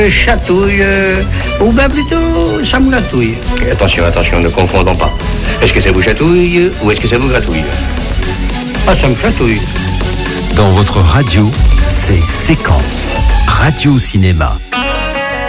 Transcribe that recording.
Chatouille, ou bien plutôt ça me gratouille. Attention, ne confondons pas. Est-ce que ça vous chatouille ou est-ce que ça vous gratouille? Ah, ça me chatouille. Dans votre radio, c'est Séquence Radio Cinéma.